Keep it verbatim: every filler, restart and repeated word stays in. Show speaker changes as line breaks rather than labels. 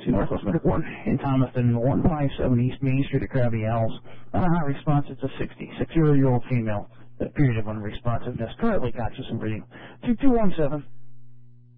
to Northwest Medical One in Thomaston, one five seven East Main Street at Krabby Owls. On a hot response, it's a sixty-six-year-old female. The period of unresponsiveness, currently conscious and breathing. two two one seven